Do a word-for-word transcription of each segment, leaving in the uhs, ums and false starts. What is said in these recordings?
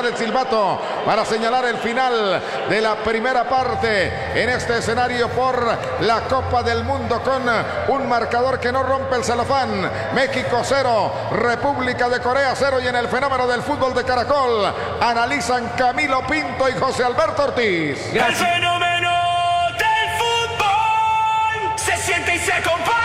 suena el silbato para señalar el final de la primera parte en este escenario por la Copa del Mundo con un marcador que no rompe el celofán. México cero, República de Corea cero, y en el fenómeno del fútbol de Caracol analizan Camilo Pinto y José Alberto Ortiz. Gracias. El fenómeno del fútbol se siente y se comparte.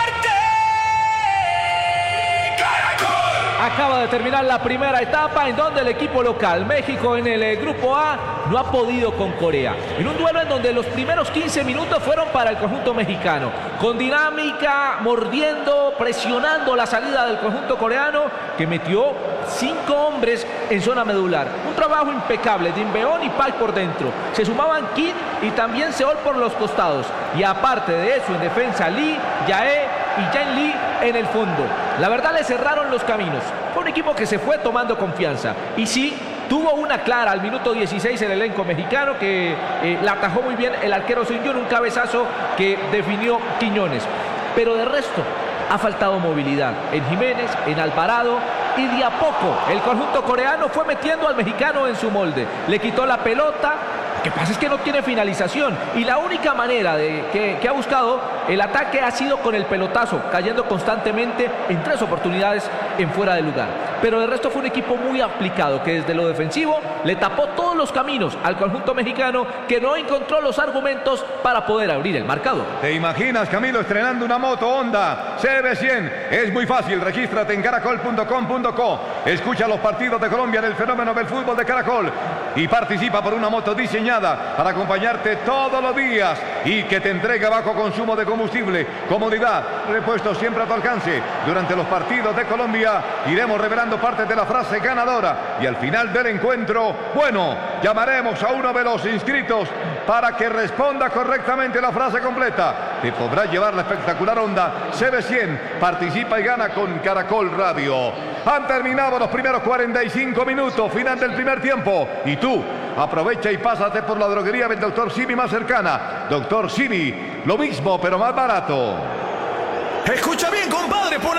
Acaba de terminar la primera etapa en donde el equipo local, México, en el eh, grupo A, no ha podido con Corea. En un duelo en donde los primeros quince minutos fueron para el conjunto mexicano. Con dinámica, mordiendo, presionando la salida del conjunto coreano, que metió cinco hombres en zona medular. Un trabajo impecable de Inbeón y Park por dentro. Se sumaban Kim y también Seol por los costados. Y aparte de eso, en defensa, Lee, Yae y Jan Lee en el fondo. La verdad, le cerraron los caminos. Fue un equipo que se fue tomando confianza. Y sí, tuvo una clara al minuto dieciséis el elenco mexicano, que eh, la atajó muy bien el arquero Sun-Yun, un cabezazo que definió Quiñones. Pero de resto, ha faltado movilidad en Jiménez, en Alvarado, y de a poco el conjunto coreano fue metiendo al mexicano en su molde. Le quitó la pelota. Lo que pasa es que no tiene finalización, y la única manera de que, que ha buscado el ataque ha sido con el pelotazo, cayendo constantemente en tres oportunidades en fuera de lugar. Pero de resto fue un equipo muy aplicado, que desde lo defensivo le tapó todos los caminos al conjunto mexicano, que no encontró los argumentos para poder abrir el marcador. ¿Te imaginas, Camilo, estrenando una moto Honda C B cien? Es muy fácil, regístrate en caracol punto com punto co. Escucha los partidos de Colombia en el fenómeno del fútbol de Caracol y participa por una moto diseñada para acompañarte todos los días y que te entregue bajo consumo de combustible, comodidad, repuestos siempre a tu alcance. Durante los partidos de Colombia iremos revelando partes de la frase ganadora, y al final del encuentro, bueno, llamaremos a uno de los inscritos para que responda correctamente la frase completa. Te podrás llevar la espectacular Honda C B cien. Participa y gana con Caracol Radio. Han terminado los primeros cuarenta y cinco minutos, final del primer tiempo, y tú aprovecha y pásate por la droguería del doctor Simi más cercana. doctor Simi, lo mismo pero más barato. Escucha bien, compadre, pon